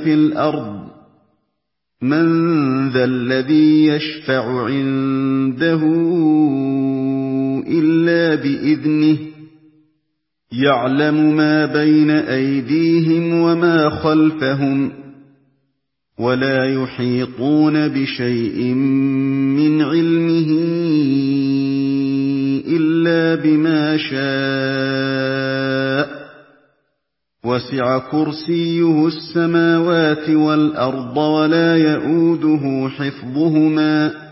في الأرض من ذا الذي يشفع عنده إلا بإذنه يعلم ما بين أيديهم وما خلفهم ولا يحيطون بشيء من علمه إلا بما شاء وسع كرسيه السماوات والأرض ولا يئوده حفظهما